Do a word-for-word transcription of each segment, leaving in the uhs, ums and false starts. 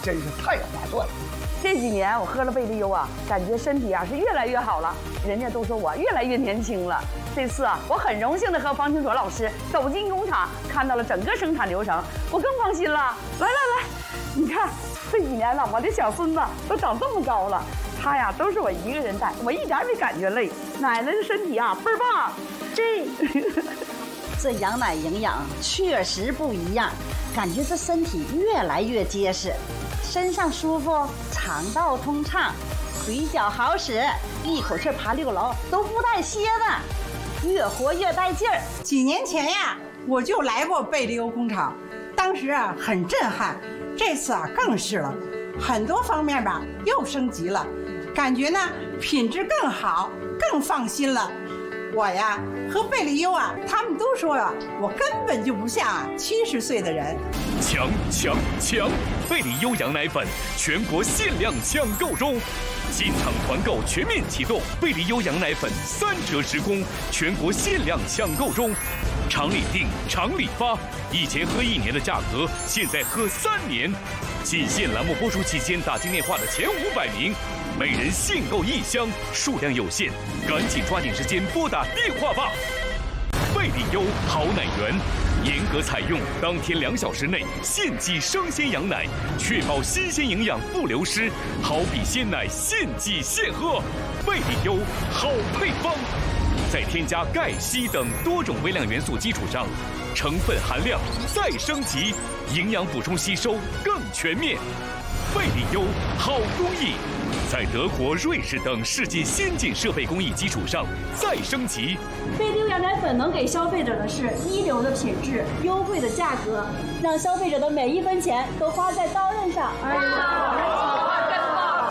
真是太划算了。 这几年我喝了贝利优啊，感觉身体啊是越来越好了，人家都说我越来越年轻了。这次啊，我很荣幸的和方清卓老师走进工厂，看到了整个生产流程，我更放心了。来来来，你看这几年了，我的小孙子都长这么高了，他呀都是我一个人带，我一点没感觉累。奶奶的身体啊倍儿棒。这这羊奶营养确实不一样，感觉这身体越来越结实，身上舒服，肠道通畅，腿脚好使，一口气爬六楼都不带歇的，越活越带劲儿。 几年前呀，我就来过贝利优工厂，当时啊很震撼，这次啊更是了，很多方面吧又升级了，感觉呢品质更好，更放心了。我呀和贝利优啊，他们都说啊，我根本就不像七十岁的人。 强强强！贝利优羊奶粉全国限量抢购中，进场团购全面启动，贝利优羊奶粉三折直供，全国限量抢购中。厂里订，厂里发，以前喝一年的价格，现在喝三年。仅限栏目播出期间打进电话的前五百名，每人限购一箱，数量有限，赶紧抓紧时间拨打电话吧。贝利优好奶源，严格采用当天两小时内现挤生鲜羊奶，确保新鲜营养不流失，好比鲜奶现挤现喝。贝利优好配方，在添加钙、硒等多种微量元素基础上，成分含量再升级，营养补充吸收更全面。贝利优好工艺，在德国、瑞士等世界先进设备工艺基础上再升级。 贝利优羊奶粉能给消费者的是一流的品质、优惠的价格，让消费者的每一分钱都花在刀刃上。哎呀，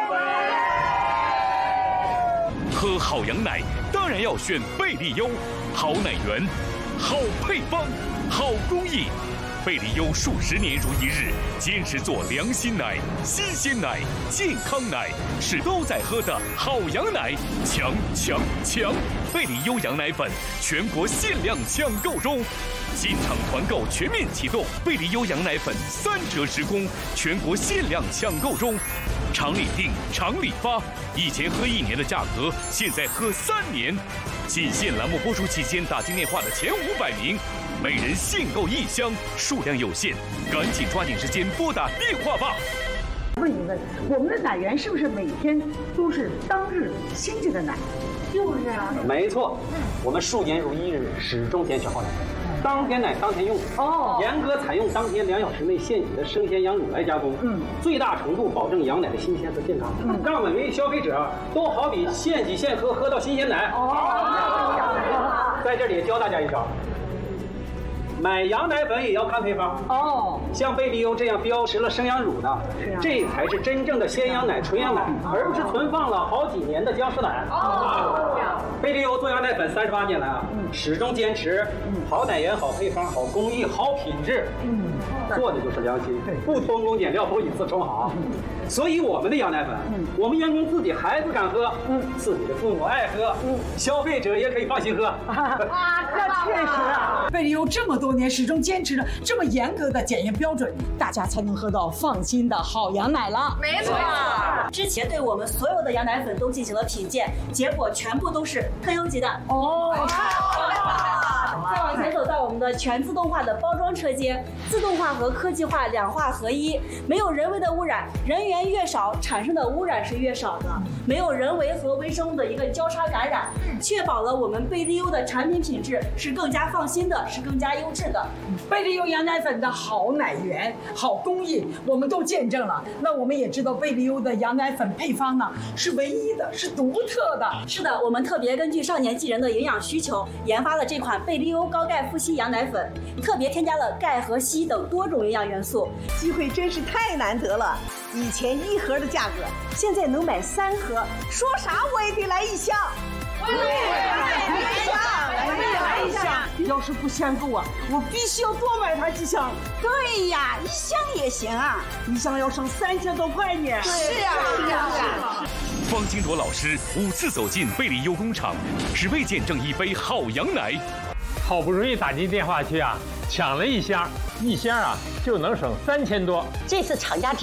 喝好羊奶当然要选贝利优，好奶源，好配方，好工艺。贝利优数十年如一日，坚持做良心奶、新鲜奶、健康奶，是都在喝的好羊奶。强强强！贝利优羊奶粉全国限量抢购中，进场团购全面启动，贝利优羊奶粉三折直供，全国限量抢购中。厂里订，厂里发，以前喝一年的价格，现在喝三年。仅限栏目播出期间打进电话的前五百名，每人限购一箱，数量有限，赶紧抓紧时间拨打电话吧。 问一问，我们的奶源是不是每天都是当日新鲜的奶？ 就是啊， 没错，我们数年如一日，始终坚持好奶，当天奶当天用。哦，严格采用当天两小时内现挤的生鲜羊乳来加工，嗯，最大程度保证羊奶的新鲜和健康，嗯，让每位消费者都好比现挤现喝，喝到新鲜奶。哦，在这里教大家一招。买羊奶粉也要看配方哦，像贝利优这样标识了生羊乳的，啊、这才是真正的鲜羊奶、纯羊奶，而不是存放了好几年的僵尸奶。哦，贝利优做羊奶粉三十八年来啊，嗯、始终坚持好奶源、好配方、好工艺、好品质，嗯，做的就是良心，不偷工减料，不以次充好。嗯、所以我们的羊奶粉，嗯、我们员工自己孩子敢喝，嗯，自己的父母爱喝，嗯，消费者也可以放心喝。 啊，这确实啊， 贝利优这么多年始终坚持着这么严格的检验标准，大家才能喝到放心的好羊奶了。 没错，之前对我们所有的羊奶粉都进行了品鉴，结果全部都是特优级的。哦，再往前走到我们的全自动化的包装车间，自动化和科技化两化合一，没有人为的污染，人员越少，产生的污染是越少的，没有人为和微生物的一个交叉感染，确保了我们贝利优的产品品质是更加放心的，是更加优质的。 贝利优羊奶粉的好奶源、好工艺，我们都见证了。那我们也知道贝利优的羊奶粉配方呢是唯一的，是独特的。 是的，我们特别根据少年纪人的营养需求，研发了这款贝利优高钙富硒羊奶粉，特别添加了钙和硒等多种营养元素。 机会真是太难得了，以前一盒的价格，现在能买三盒，说啥我也得来一箱。我也来一箱，我也来一箱。 要是不嫌够啊，我必须要多买它几箱。 对呀，一箱也行啊， 一箱要省三千多块呢。 是啊，是啊，是啊。 方清卓老师五次走进贝利优工厂，只为见证一杯好羊奶。 好不容易打进电话去啊，抢了一箱，一箱啊就能省三千多。 这次厂家只